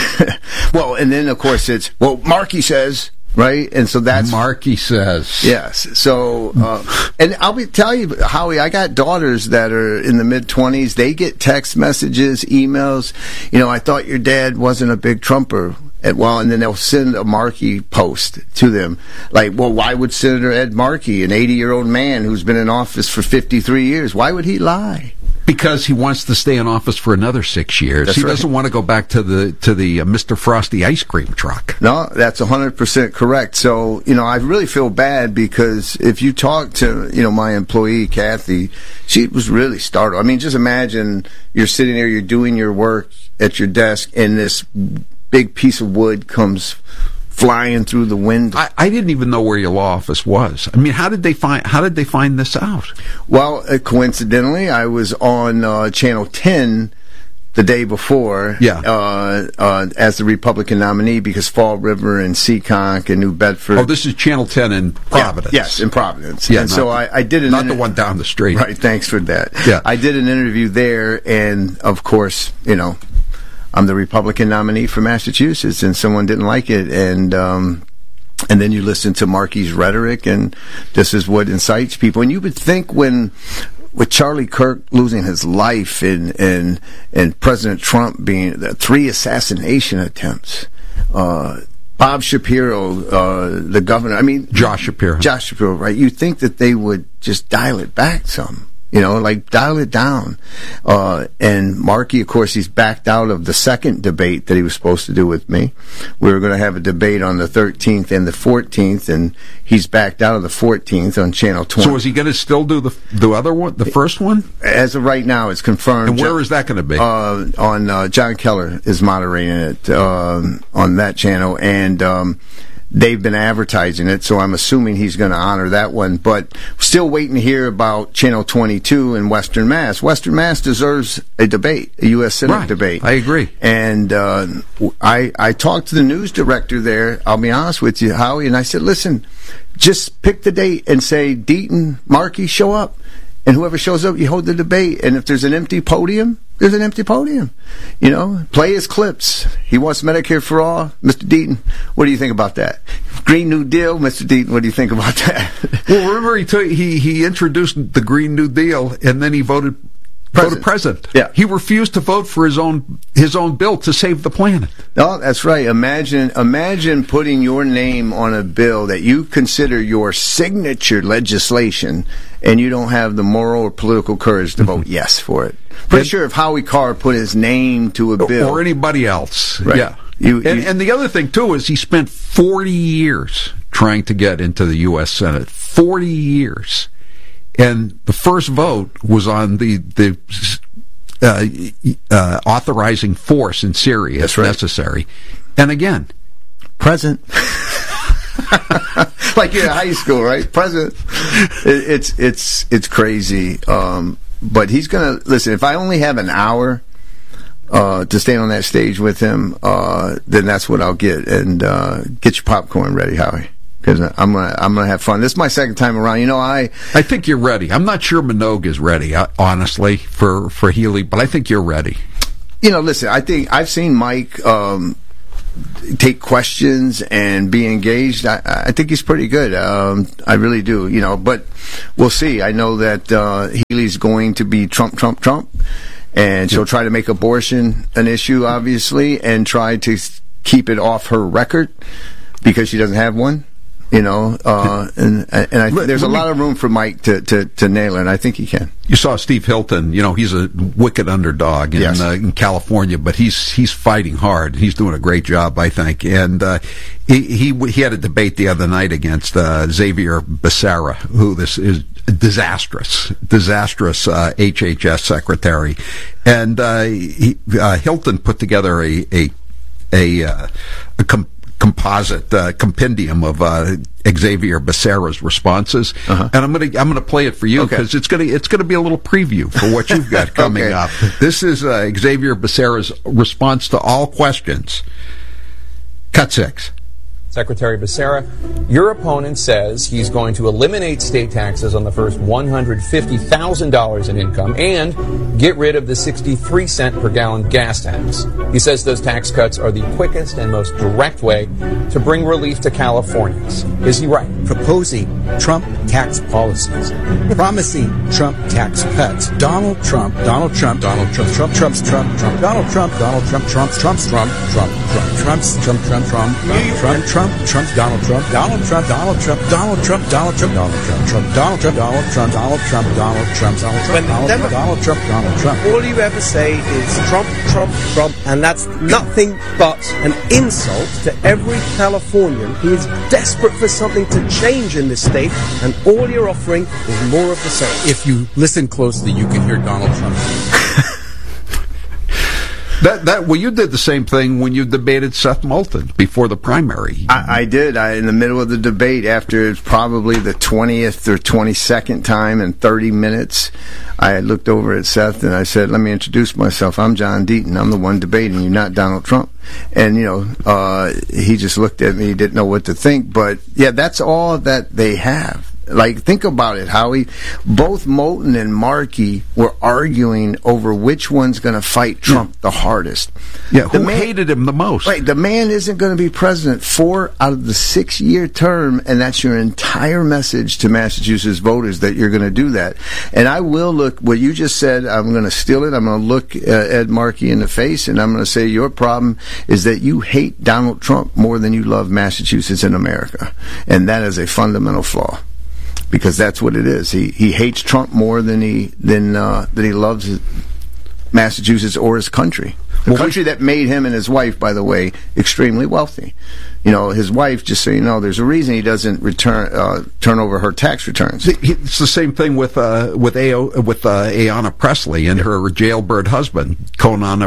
Well, and then of course it's, Markey says, right? And so that's... Markey says. Yes. So, and tell you, Howie, I got daughters that are in the mid-20s. They get text messages, emails. I thought your dad wasn't a big Trumper. And then they'll send a Markey post to them. Like, why would Senator Ed Markey, an 80-year-old man who's been in office for 53 years, why would he lie? Because he wants to stay in office for another 6 years. He doesn't want to go back to the Mr. Frosty ice cream truck. No, that's 100% correct. So, I really feel bad because if you talk to, my employee, Kathy, she was really startled. I mean, just imagine you're sitting there, you're doing your work at your desk, and this big piece of wood comes flying through the window. I didn't even know where your law office was. I mean, how did they find this out? Well, coincidentally, I was on Channel 10 the day before as the Republican nominee because Fall River and Seekonk and New Bedford. Oh, this is Channel 10 in Providence. Yes, in Providence. Yeah, and so I did not the one down the street. Right, thanks for that. Yeah. I did an interview there, and of course, I'm the Republican nominee for Massachusetts, and someone didn't like it, and then you listen to Markey's rhetoric, and this is what incites people. And you would think with Charlie Kirk losing his life and President Trump being 3 assassination attempts, Bob Shapiro, the governor, Josh Shapiro, right? You'd think that they would just dial it back some. Dial it down. And Markey, of course, he's backed out of the second debate that he was supposed to do with me. We were going to have a debate on the 13th and the 14th, and he's backed out of the 14th on Channel 20. So is he going to still do the other one, the first one? As of right now, it's confirmed. And where is that going to be? On John Keller is moderating it on that channel, and they've been advertising it, so I'm assuming he's going to honor that one. But still waiting to hear about Channel 22 in Western Mass. Western Mass deserves a debate, a U.S. Senate debate. I agree. And I talked to the news director there, I'll be honest with you, Howie, and I said, listen, just pick the date and say, Deaton, Markey, show up. And whoever shows up, you hold the debate. And if there's an empty podium, there's an empty podium. Play his clips. He wants Medicare for all. Mr. Deaton, what do you think about that? Green New Deal, Mr. Deaton, what do you think about that? Well, remember he introduced the Green New Deal, and then he voted Voted president. Yeah. He refused to vote for his own bill to save the planet. No, that's right. Imagine putting your name on a bill that you consider your signature legislation, and you don't have the moral or political courage to vote yes for it. Pretty sure if Howie Carr put his name to a bill, or anybody else, right. Yeah. And the other thing too is he spent 40 years trying to get into the U.S. Senate. 40 years. And the first vote was on the authorizing force in Syria if necessary. And again, present. Like you're in high school, right? Present. It's crazy. But he's gonna listen. If I only have an hour to stand on that stage with him, then that's what I'll get. And get your popcorn ready, Howie. Because I'm gonna have fun. This is my second time around. You know, I think you're ready. I'm not sure Minogue is ready, honestly, for Healy, but I think you're ready. You know, listen. I think I've seen Mike take questions and be engaged. I think he's pretty good. I really do. You know, but we'll see. I know that Healy's going to be Trump, and she'll try to make abortion an issue, obviously, and try to keep it off her record because she doesn't have one. You know, and there's a lot of room for Mike to nail it, and I think he can. You saw Steve Hilton. You know, he's a wicked underdog in California, but he's fighting hard. He's doing a great job, I think. And he had a debate the other night against Xavier Becerra, who this is disastrous HHS secretary, and Hilton put together a composite compendium of Xavier Becerra's responses, and I'm gonna play it for you because it's gonna be a little preview for what you've got coming up. This is Xavier Becerra's response to all questions. Cut 6. Secretary Becerra, your opponent says he's going to eliminate state taxes on the first $150,000 in income and get rid of the 63-cent per gallon gas tax. He says those tax cuts are the quickest and most direct way to bring relief to Californians. Is he right? Proposing Trump tax policies, promising Trump tax cuts. Donald Trump, Trump's Trump, Donald Trump, Trump's Trump, Trump's Trump, Donald Trump, Trump's Trump, Trump's Trump, Donald Trump, Donald Trump, Donald Trump, Donald Trump, Donald Trump, Donald Trump, Donald Trump, Donald Trump, Donald Trump, Donald Trump, Donald Trump, Donald Trump, Donald Trump. All you ever say is Trump, Trump, Trump, and that's nothing but an insult to every Californian who is desperate for something to change in this state, and all you're offering is more of the same. If you listen closely, you can hear Donald Trump. Well, you did the same thing when you debated Seth Moulton before the primary. I did. In the middle of the debate, after probably the 20th or 22nd time in 30 minutes, I looked over at Seth and I said, let me introduce myself. I'm John Deaton. I'm the one debating you, not Donald Trump. And, he just looked at me, didn't know what to think. But, yeah, that's all that they have. Like, think about it, Howie. Both Moulton and Markey were arguing over which one's going to fight Trump the hardest. Yeah, who hated him the most? Right, the man isn't going to be president 4 out of the 6-year term, and that's your entire message to Massachusetts voters that you're going to do that. And I will look, what you just said, I'm going to steal it. I'm going to look Ed Markey in the face, and I'm going to say your problem is that you hate Donald Trump more than you love Massachusetts and America. And that is a fundamental flaw. Because that's what it is. He hates Trump more than he loves Massachusetts or his country. The country that made him and his wife, by the way, extremely wealthy. His wife, just so you know, there's a reason he doesn't turn over her tax returns. It's the same thing with Ayanna Pressley and her jailbird husband, Conan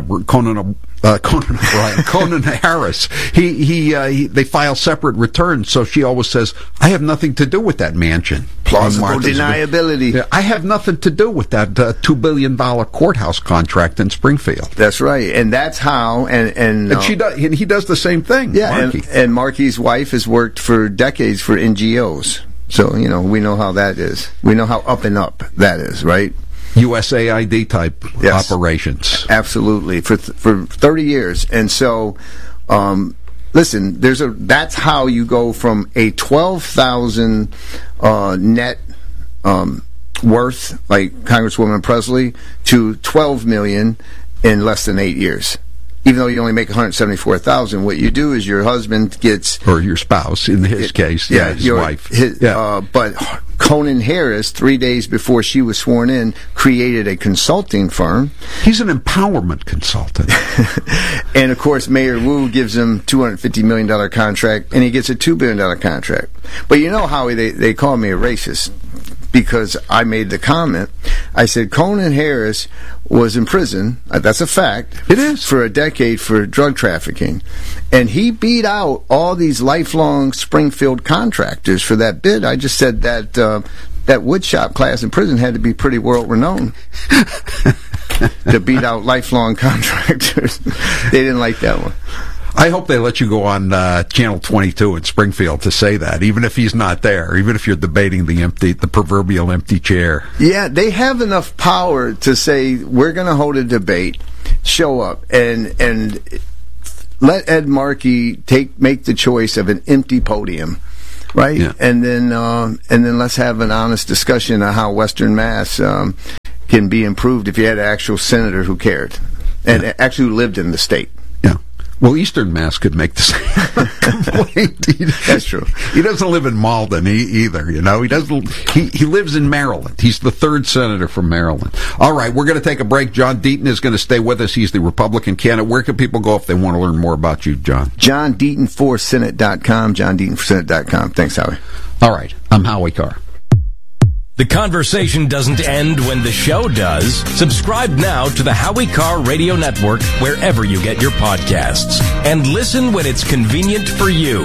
Harris. They file separate returns, so she always says, "I have nothing to do with that mansion." Plausible deniability. Yeah, I have nothing to do with that $2 billion courthouse contract in Springfield. That's right, and that's how. And she does. And he does the same thing. Yeah, and Markey's wife has worked for decades for NGOs, so we know how that is. We know how up and up that is, right? USAID type operations. Absolutely, for 30 years, and so. Listen, that's how you go from a 12,000 net worth, like Congresswoman Presley, to $12 million in less than 8 years. Even though you only make $174,000, what you do is your husband gets, or your spouse in his case, his wife. But Conan Harris, 3 days before she was sworn in, created a consulting firm. He's an empowerment consultant. And of course, Mayor Wu gives him $250 million contract, and he gets a $2 billion contract. But you know, Howie, they call me a racist because I made the comment. I said Conan Harris was in prison, that's a fact. It is. For a decade for drug trafficking. And he beat out all these lifelong Springfield contractors for that bid. I just said that that woodshop class in prison had to be pretty world-renowned to beat out lifelong contractors. They didn't like that one. I hope they let you go on Channel 22 in Springfield to say that, even if he's not there, even if you're debating the proverbial empty chair. Yeah, they have enough power to say, we're going to hold a debate, show up, and let Ed Markey make the choice of an empty podium, right? Yeah. And then let's have an honest discussion on how Western Mass can be improved if you had an actual senator who cared and actually lived in the state. Well, Eastern Mass could make the same complaint. That's true. He doesn't live in Malden either, you know. He doesn't. He lives in Maryland. He's the third senator from Maryland. All right, we're going to take a break. John Deaton is going to stay with us. He's the Republican candidate. Where can people go if they want to learn more about you, John? JohnDeaton4Senate.com. JohnDeaton4Senate.com. Thanks, Howie. All right, I'm Howie Carr. The conversation doesn't end when the show does. Subscribe now to the Howie Carr Radio Network wherever you get your podcasts. And listen when it's convenient for you.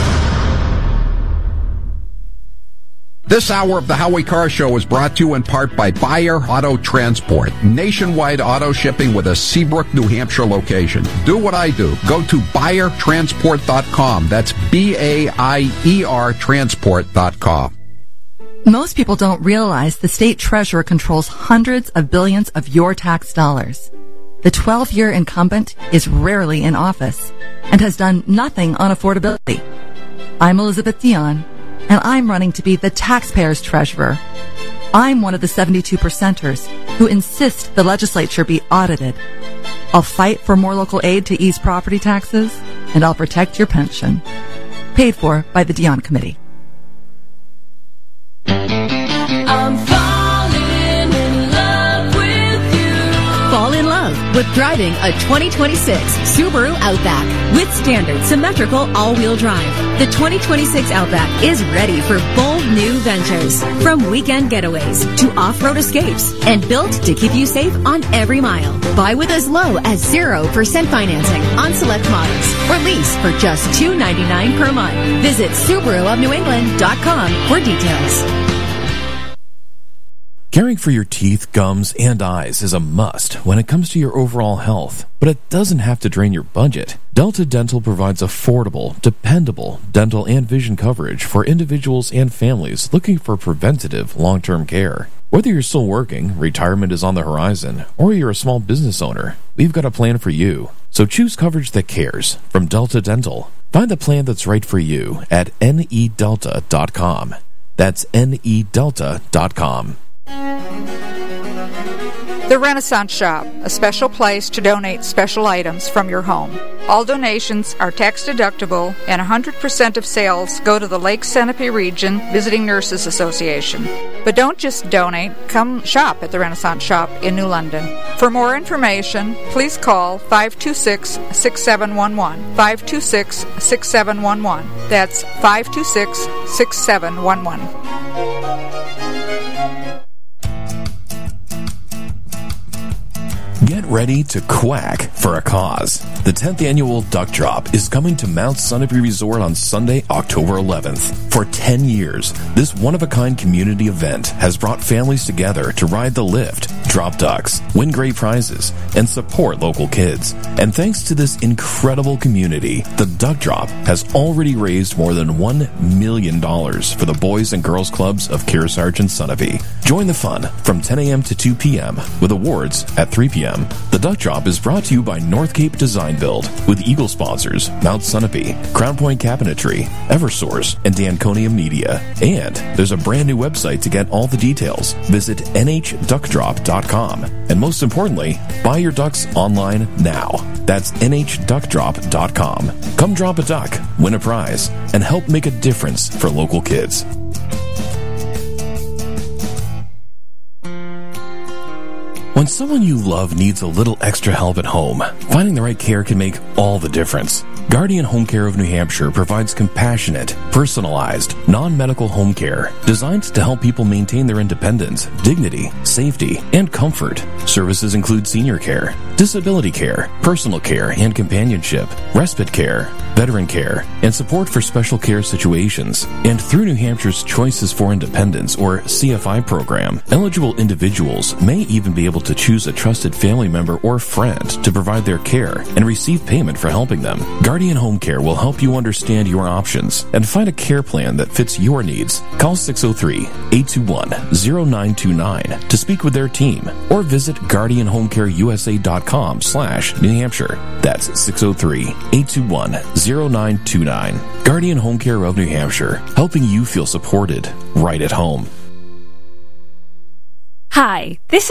This hour of the Howie Carr Show is brought to you in part by Bayer Auto Transport. Nationwide auto shipping with a Seabrook, New Hampshire location. Do what I do. Go to BayerTransport.com. That's BAIER Transport.com. Most people don't realize the state treasurer controls hundreds of billions of your tax dollars. The 12-year incumbent is rarely in office and has done nothing on affordability. I'm Elizabeth Dion, and I'm running to be the taxpayer's treasurer. I'm one of the 72%ers who insist the legislature be audited. I'll fight for more local aid to ease property taxes, and I'll protect your pension. Paid for by the Dion Committee. I'm falling in love with you. Fall in love with driving a 2026 Subaru Outback with standard symmetrical all-wheel drive. The 2026 Outback is ready for bold new ventures, from weekend getaways to off-road escapes, and built to keep you safe on every mile. Buy with as low as 0% financing on select models, or lease for just $299 per month. Visit SubaruofNewEngland.com for details. Caring for your teeth, gums, and eyes is a must when it comes to your overall health, but it doesn't have to drain your budget. Delta Dental provides affordable, dependable dental and vision coverage for individuals and families looking for preventative long-term care. Whether you're still working, retirement is on the horizon, or you're a small business owner, we've got a plan for you. So choose coverage that cares from Delta Dental. Find the plan that's right for you at nedelta.com. That's nedelta.com. The Renaissance Shop, a special place to donate special items from your home. All donations are tax deductible, and 100% of sales go to the Lake Centipede Region Visiting Nurses Association. But don't just donate, come shop at the Renaissance Shop in New London. For more information, please call 526-6711. 526-6711. That's 526-6711. Get ready to quack for a cause. The 10th annual Duck Drop is coming to Mount Sunapee Resort on Sunday, October 11th. For 10 years, this one-of-a-kind community event has brought families together to ride the lift, drop ducks, win great prizes, and support local kids. And thanks to this incredible community, the Duck Drop has already raised more than $1 million for the Boys and Girls Clubs of Kearsarge and Sunapee. Join the fun from 10 a.m. to 2 p.m. with awards at 3 p.m. The Duck Drop is brought to you by North Cape Design Build with Eagle sponsors Mount Sunapee, Crown Point Cabinetry, Eversource, and Danconia Media. And there's a brand new website to get all the details. Visit nhdduckdrop.com. And most importantly, buy your ducks online now. That's nhdduckdrop.com. Come drop a duck, win a prize, and help make a difference for local kids. When someone you love needs a little extra help at home, finding the right care can make all the difference. Guardian Home Care of New Hampshire provides compassionate, personalized, non-medical home care designed to help people maintain their independence, dignity, safety, and comfort. Services include senior care, disability care, personal care and companionship, respite care, veteran care, and support for special care situations. And through New Hampshire's Choices for Independence, or CFI program, eligible individuals may even be able to choose a trusted family member or friend to provide their care and receive payment for helping them. Guardian Home Care will help you understand your options and find a care plan that fits your needs. Call 603-821-0929 to speak with their team or visit guardianhomecareusa.com/New Hampshire. That's 603-821-0929. Guardian Home Care of New Hampshire, helping you feel supported right at home. Hi, this